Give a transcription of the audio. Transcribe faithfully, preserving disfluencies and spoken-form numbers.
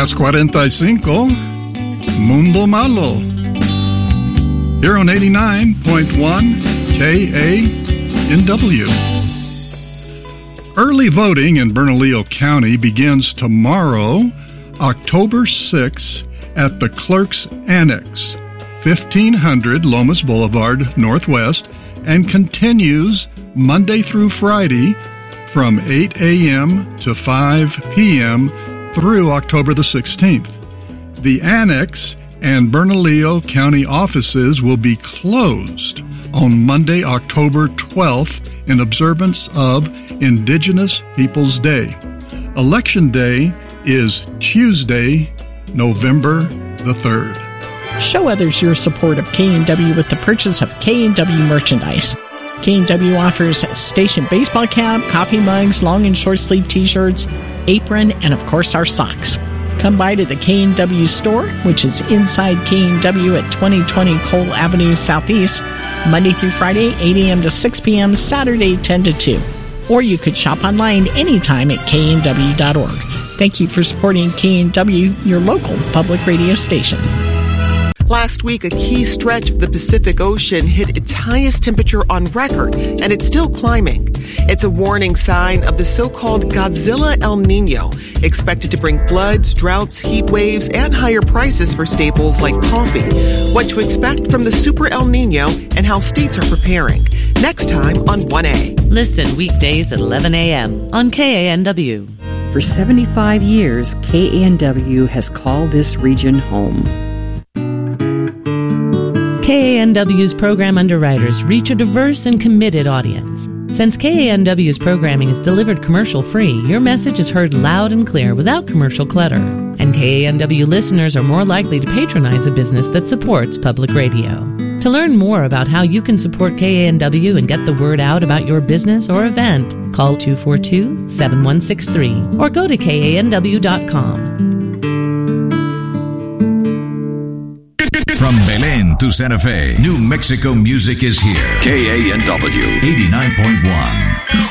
Las cuarenta y cinco, Mundo Malo. Here on eighty-nine point one K A N W. Early voting in Bernalillo County begins tomorrow, October sixth, at the Clerk's Annex, fifteen hundred Lomas Boulevard Northwest, and continues Monday through Friday from eight a.m. to five p.m. through October the sixteenth. The Annex and Bernalillo County offices will be closed on Monday, October twelfth, in observance of Indigenous Peoples Day. Election Day is Tuesday, November the third. Show others your support of K N W with the purchase of K N W merchandise. K N W offers a station baseball cap, coffee mugs, long and short sleeve t-shirts, apron, and of course our socks. Come by to the K N W store, which is inside K N W at twenty twenty Cole Avenue Southeast, Monday through Friday, eight a.m. to six p.m., Saturday, ten to two. Or you could shop online anytime at K N W dot org. Thank you for supporting K N W, your local public radio station. Last week, a key stretch of the Pacific Ocean hit its highest temperature on record, and it's still climbing. It's a warning sign of the so-called Godzilla El Nino, expected to bring floods, droughts, heat waves, and higher prices for staples like coffee. What to expect from the Super El Nino and how states are preparing. Next time on one A. Listen weekdays at eleven a.m. on K A N W. For seventy-five years, K A N W has called this region home. K A N W's program underwriters reach a diverse and committed audience. Since K A N W's programming is delivered commercial-free, your message is heard loud and clear without commercial clutter. And K A N W listeners are more likely to patronize a business that supports public radio. To learn more about how you can support K A N W and get the word out about your business or event, call two four two, seven one six three or go to K A N W dot com. From Belén to Santa Fe, New Mexico music is here. K A N W eighty-nine point one.